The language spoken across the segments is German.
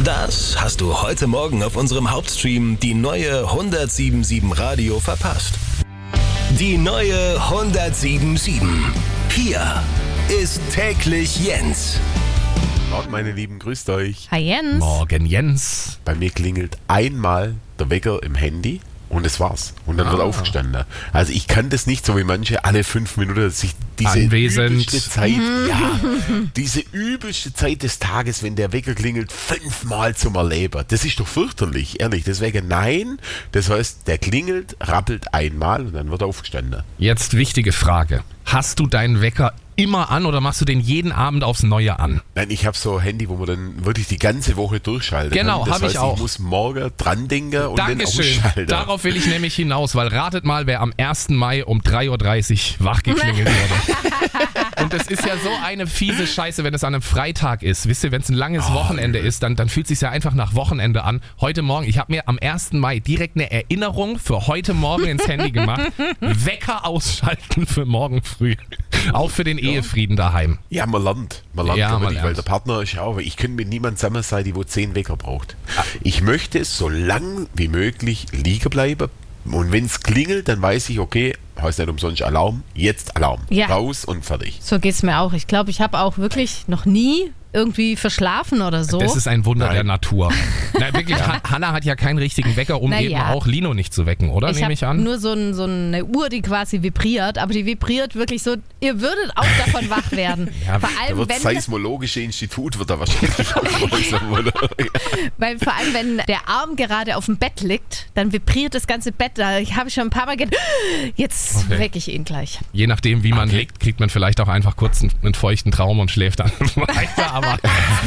Das hast du heute Morgen auf unserem Hauptstream die neue 107.7 Radio verpasst. Die neue 107.7. Hier ist täglich Jens. Morgen, meine Lieben, grüßt euch. Hi Jens. Morgen, Jens. Bei mir klingelt einmal der Wecker im Handy und das war's. Und dann wird aufgestanden. Also ich kann das nicht so wie manche alle 5 Minuten sich diese übelste Zeit, diese übelste Zeit des Tages, wenn der Wecker klingelt, 5-mal zum Erleben. Das ist doch fürchterlich, ehrlich. Deswegen nein. Das heißt, der klingelt, rappelt einmal und dann wird er aufgestanden. Jetzt wichtige Frage. Hast du deinen Wecker immer an oder machst du den jeden Abend aufs Neue an? Nein, ich habe so ein Handy, wo man dann wirklich die ganze Woche durchschalten Genau, kann. Das habe ich heißt, auch. Ich muss morgen dran denken und Dankeschön. dann ausschalten. Darauf will ich nämlich hinaus, weil ratet mal, wer am 1. Mai um 3.30 Uhr wach geklingelt wurde. Und das ist ja so eine fiese Scheiße, wenn es an einem Freitag ist. Wisst ihr, wenn es ein langes Wochenende ist, dann fühlt es sich ja einfach nach Wochenende an. Heute Morgen, ich habe mir am 1. Mai direkt eine Erinnerung für heute Morgen ins Handy gemacht. Wecker ausschalten für morgen früh. Auch für den Ehefrieden daheim. Ja, man lernt Ja, wirklich, man weil lernt. der Partner ist ja auch, ich könnte mit niemandem zusammen sein, die wo 10 Wecker braucht. Ich möchte so lang wie möglich liegen bleiben und wenn es klingelt, dann weiß ich, okay, heißt nicht umsonst Alarm, jetzt Alarm. Ja. Raus und fertig. So geht's mir auch. Ich glaube, ich habe auch wirklich noch nie irgendwie verschlafen oder so. Das ist ein Wunder Nein. der Natur. Na, wirklich, Hannah hat ja keinen richtigen Wecker, um Na eben ja. auch Lino nicht zu wecken, oder? Ich Nehme ich habe an. nur so eine Uhr, die quasi vibriert, aber die vibriert wirklich so, ihr würdet auch davon wach werden. Ja, vor Da allem, wird das wenn Seismologische Institut wird da wahrscheinlich aufmerksam, oder? weil vor allem, wenn der Arm gerade auf dem Bett liegt, dann vibriert das ganze Bett. Da habe ich schon ein paar Mal gedacht, jetzt Okay. wecke ich ihn gleich. Je nachdem, wie man liegt, kriegt man vielleicht auch einfach kurz einen feuchten Traum und schläft dann weiter. Aber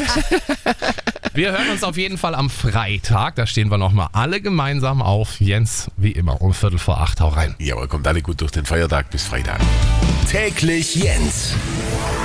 wir hören uns auf jeden Fall am Freitag. Da stehen wir nochmal alle gemeinsam auf. Jens, wie immer, um 7:45. Hau rein. Ja, aber kommt alle gut durch den Feiertag bis Freitag. Täglich Jens.